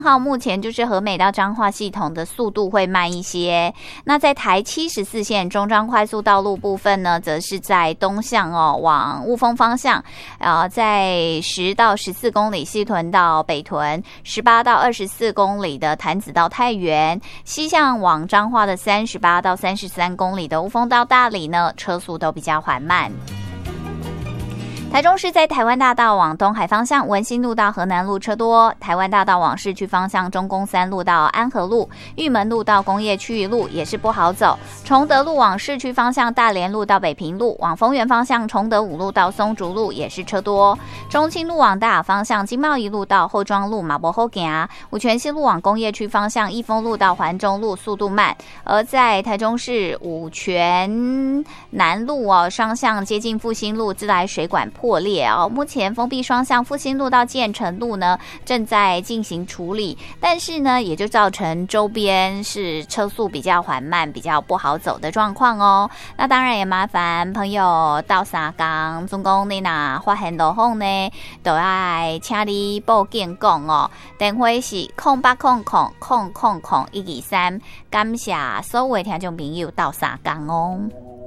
号目前就是和美到彰化系统的速度会慢一些。那在台74线中彰快速道路部分呢，则是在东向往雾峰方向，在10到14公里西屯到北屯，18到24公里的潭子到太原，西向往彰化的38到33公里的雾峰到大里呢，车速都比较缓慢。台中市在台湾大道往东海方向，文心路到河南路车多；台湾大道往市区方向，中宫3路到安和路、玉门路到工业区域路也是不好走。崇德路往市区方向，大连路到北平路，往丰原方向，崇德5路到松竹路也是车多。中清路往大雅方向，经贸一路到后庄路马博后行，五权西路往工业区方向，益丰路到环中路速度慢。而在台中市五权南路双向接近复兴路，自来水管破裂目前封闭双向复兴路到建成路呢正在进行处理，但是呢也就造成周边是车速比较缓慢，比较不好走的状况那当然也麻烦朋友到三港总共你若发现路况呢，都要请你报警讲电话是0800000123，感谢所有的听众朋友到三港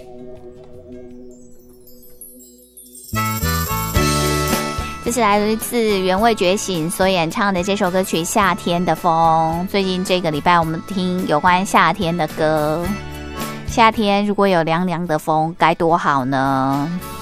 这是来自原味觉醒所演唱的这首歌曲《夏天的风》。最近这个礼拜我们听有关夏天的歌，夏天如果有凉凉的风该多好呢。